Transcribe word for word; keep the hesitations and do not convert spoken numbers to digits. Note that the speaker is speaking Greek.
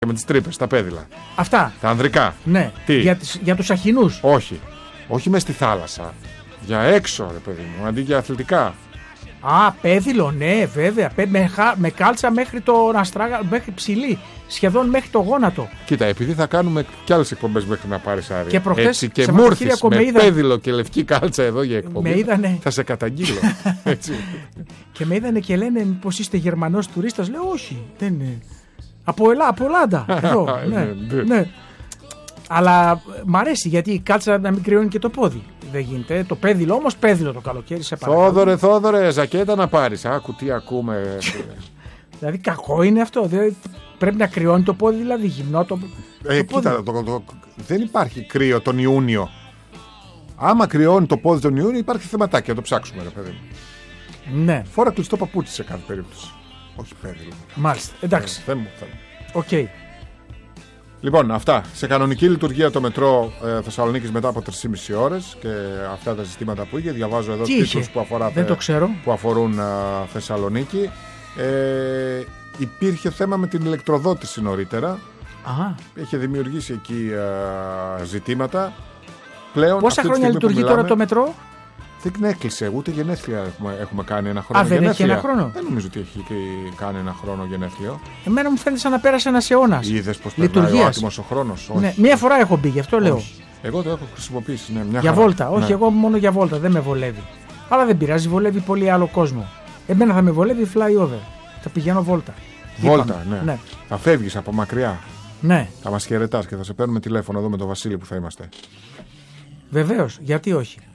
με τις τρύπες, τα πέδιλα. Αυτά. Τα ανδρικά. Ναι. Τι? Για, τις, για τους αχινούς. Όχι. Όχι μες στη θάλασσα. Για έξω, ρε παιδί μου, αντί για αθλητικά. Α, πέδιλο, ναι, βέβαια. Πέ, με, χα, με κάλτσα μέχρι το αστράγα, μέχρι ψηλή. Σχεδόν μέχρι το γόνατο. Κοίτα, επειδή θα κάνουμε κι άλλες εκπομπές μέχρι να πάρεις άδεια. Και προχτές, έτσι, και μου έρθεις με, με είδα... πέδιλο και λευκή κάλτσα εδώ για εκπομπή. Με είδανε... Θα σε καταγγείλω. Έτσι. Και με είδανε και λένε πως είστε Γερμανός τουρίστας. Λέω όχι, δεν είναι. Από, Ελλά, από Ελλάδα. Εδώ, ναι, ναι. Αλλά μ' αρέσει γιατί η κάλτσα να μην κρυώνει και το πόδι. Δεν γίνεται. Το πέδιλο όμως, πέδιλο το καλοκαίρι σε παρακαλώ. Θόδωρε, Θόδωρε, ζακέτα να πάρεις. Άκου τι ακούμε. Δηλαδή κακό είναι αυτό. Δηλαδή, πρέπει να κρυώνει το πόδι, δηλαδή γυμνό το, ε, το πόδι. Κοίτα, το, το, το, δεν υπάρχει κρύο τον Ιούνιο. Άμα κρυώνει το πόδι τον Ιούνιο υπάρχει θεματάκι, να το ψάξουμε, ρε παιδί μου. Ναι. Φορά κλειστό παπούτσι σε κάθε περίπτωση. Όχι πέδιλο. Μάλιστα. Εντάξει. Ε, Οκ. Okay. Λοιπόν, αυτά. Σε κανονική λειτουργία το μετρό ε, Θεσσαλονίκης μετά από τρεις και μισή ώρες και αυτά τα ζητήματα που είχε. Διαβάζω εδώ τίτλους που, αφορά, δεν το ξέρω. που αφορούν ε, Θεσσαλονίκη. Ε, υπήρχε θέμα με την ηλεκτροδότηση νωρίτερα. Α. Είχε δημιουργήσει εκεί ε, ζητήματα. Πλέον, πόσα χρόνια λειτουργεί μιλάμε, τώρα το μετρό? Δεν έκλεισε, ούτε γενέθλια έχουμε, έχουμε κάνει ένα χρόνο. Α, δεν γενέθλια. έχει ένα χρόνο. Δεν νομίζω ότι έχει κάνει ένα χρόνο γενέθλιο. Εμένα μου φαίνεται σαν να πέρασε ένας αιώνας. Είδες πως περνάει ο άτιμος ο χρόνος? Ναι, μία φορά έχω μπει, γι' αυτό λέω. Όχι. Εγώ το έχω χρησιμοποιήσει. Ναι, μια για χαρά. βόλτα, όχι, ναι. Εγώ μόνο για βόλτα, δεν με βολεύει. Αλλά δεν πειράζει, βολεύει πολύ άλλο κόσμο. Εμένα θα με βολεύει flyover. Θα πηγαίνω βόλτα. Βόλτα, ναι. ναι. Θα φεύγεις από μακριά. Ναι. Θα μας χαιρετάς και θα σε παίρνουμε τηλέφωνο εδώ με τον Βασίλη που θα είμαστε. Βεβαίως, γιατί όχι.